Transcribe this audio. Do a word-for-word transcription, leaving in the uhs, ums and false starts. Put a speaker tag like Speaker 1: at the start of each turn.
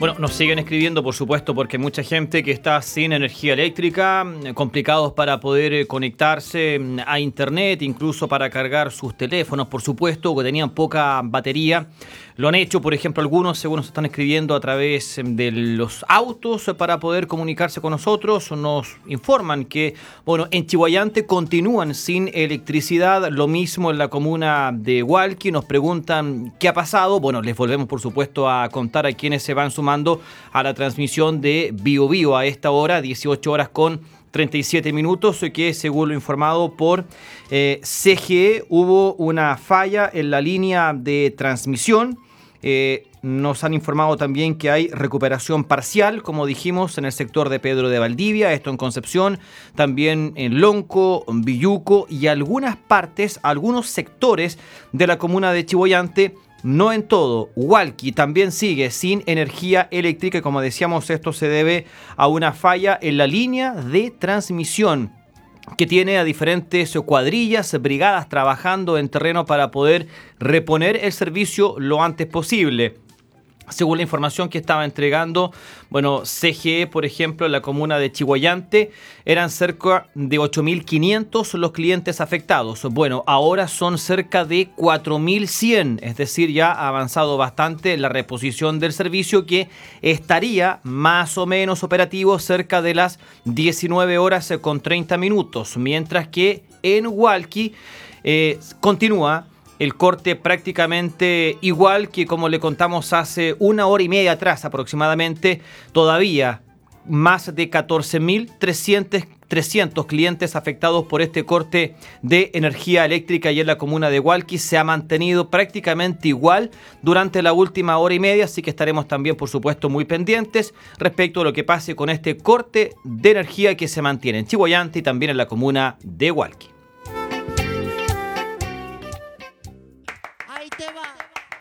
Speaker 1: Bueno, nos siguen escribiendo, por supuesto, porque mucha gente que está sin energía eléctrica, complicados para poder conectarse a internet, incluso para cargar sus teléfonos, por supuesto, que tenían poca batería. Lo han hecho, por ejemplo, algunos, según nos están escribiendo, a través de los autos para poder comunicarse con nosotros. Nos informan que, bueno, en Chillhuayante continúan sin electricidad, lo mismo en la comuna de Hualqui. Nos preguntan qué ha pasado. Bueno, les volvemos, por supuesto, a contar a quienes se van sumando a la transmisión de Bio Bio a esta hora, dieciocho horas con treinta y siete minutos, que según lo informado por eh, C G E hubo una falla en la línea de transmisión. Eh, nos han informado también que hay recuperación parcial, como dijimos, en el sector de Pedro de Valdivia, esto en Concepción, también en Lonco, en Villuco y algunas partes, algunos sectores de la comuna de Chillhuayante. No en todo, Hualqui también sigue sin energía eléctrica y como decíamos, esto se debe a una falla en la línea de transmisión que tiene a diferentes cuadrillas, brigadas trabajando en terreno para poder reponer el servicio lo antes posible. Según la información que estaba entregando, bueno, C G E, por ejemplo, en la comuna de Chillhuayante, eran cerca de ocho mil quinientos los clientes afectados. Bueno, ahora son cerca de cuatro mil cien, es decir, ya ha avanzado bastante la reposición del servicio, que estaría más o menos operativo cerca de las diecinueve horas con treinta minutos, mientras que en Hualqui eh, continúa el corte prácticamente igual que como le contamos hace una hora y media atrás aproximadamente. Todavía más de catorce mil trescientos clientes afectados por este corte de energía eléctrica y en la comuna de Hualqui se ha mantenido prácticamente igual durante la última hora y media, así que estaremos también, por supuesto, muy pendientes respecto a lo que pase con este corte de energía que se mantiene en Chillhuayante y también en la comuna de Hualqui.
Speaker 2: Ahí te va.